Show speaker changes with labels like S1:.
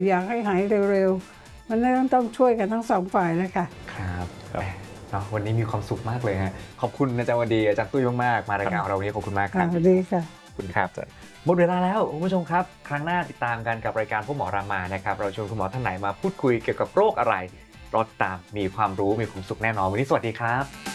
S1: อยากให้หายเร็วๆมันต้องช่วยกันทั้งสองฝ่ายเลยค่ะ
S2: ครับเนาะวันนี้มีความสุขมากเลยฮะขอบคุณอาจารย์วดีอาจารย์ตุ้ยมากๆมารายการของเราวันนี้ขอบคุณมากครับ
S1: สวัสดีค่ะ
S2: ขอบคุณครับหมดเวลาแล้วคุณผู้ชมครับครั้งหน้าติดตามกันกับรายการพบหมอรามานะครับเราชวนคุณหมอท่านไหนมาพูดคุยเกี่ยวกับโรคอะไรรอติดตามมีความรู้มีความสุขแน่นอนวันนี้สวัสดีครับ